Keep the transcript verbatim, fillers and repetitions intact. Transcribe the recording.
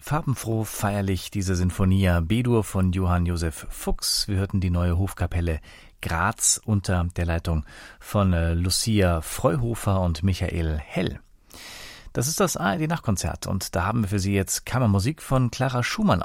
Farbenfroh, feierlich, diese Sinfonia B-Dur von Johann Josef Fuchs. Wir hörten die neue Hofkapelle Graz unter der Leitung von äh, Lucia Freuhofer und Michael Hell. Das ist das A R D-Nachtkonzert und da haben wir für Sie jetzt Kammermusik von Clara Schumann